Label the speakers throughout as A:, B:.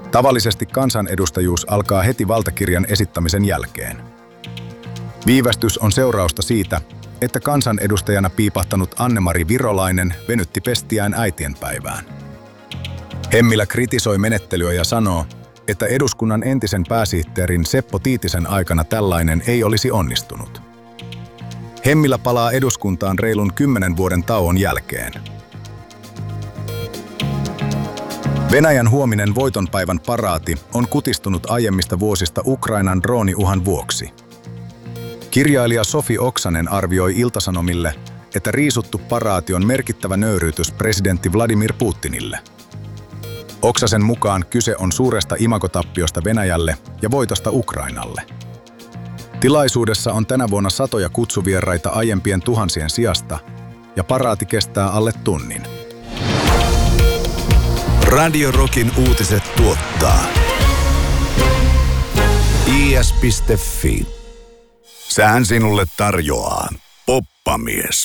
A: Tavallisesti kansanedustajuus alkaa heti valtakirjan esittämisen jälkeen. Viivästys on seurausta siitä, että kansanedustajana piipahtanut Anne-Mari Virolainen venytti pestiään äitienpäivään. Hemmilä kritisoi menettelyä ja sanoo, että eduskunnan entisen pääsihteerin Seppo Tiitisen aikana tällainen ei olisi onnistunut. Hemmilä palaa eduskuntaan reilun 10 vuoden tauon jälkeen. Venäjän huominen voitonpäivän paraati on kutistunut aiemmista vuosista Ukrainan drooniuhan vuoksi. Kirjailija Sofi Oksanen arvioi Ilta-Sanomille, että riisuttu paraati on merkittävä nöyryytys presidentti Vladimir Putinille. Oksasen mukaan kyse on suuresta imagotappiosta Venäjälle ja voitosta Ukrainalle. Tilaisuudessa on tänä vuonna satoja kutsuvieraita aiempien tuhansien sijasta, ja paraati kestää alle tunnin.
B: Radio Rockin uutiset tuottaa is.fi. Sään sinulle tarjoaa Poppamies.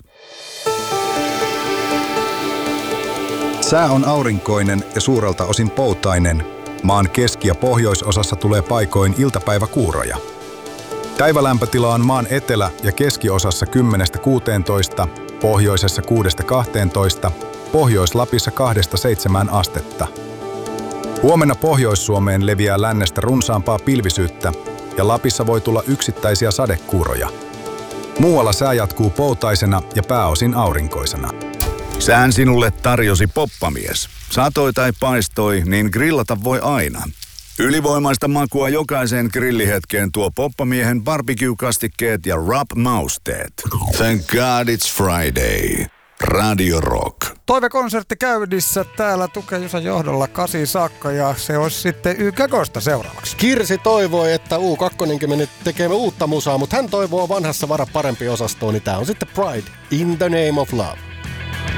A: Sää on aurinkoinen ja suurelta osin poutainen. Maan keski- ja pohjoisosassa tulee paikoin iltapäiväkuuroja. Päivälämpötila on maan etelä- ja keskiosassa 10–16, pohjoisessa 6–12, Pohjois-Lapissa 2–7 astetta. Huomenna Pohjois-Suomeen leviää lännestä runsaampaa pilvisyyttä ja Lapissa voi tulla yksittäisiä sadekuuroja. Muualla sää jatkuu poutaisena ja pääosin aurinkoisena.
B: Sään sinulle tarjosi Poppamies. Satoi tai paistoi, niin grillata voi aina. Ylivoimaista makua jokaiseen grillihetkeen tuo Poppamiehen barbecue-kastikkeet ja rub-mausteet. Thank God it's Friday. Radio Rock.
C: Toivekonsertti käynnissä täällä Tuke Jusan johdolla 8 saakka ja se olisi sitten Y2 seuraavaksi.
D: Kirsi toivoi, että U2 me nyt tekemme uutta musaa, mutta hän toivoo vanhassa vara parempi osastoon, niin tää on sitten Pride in the Name of Love.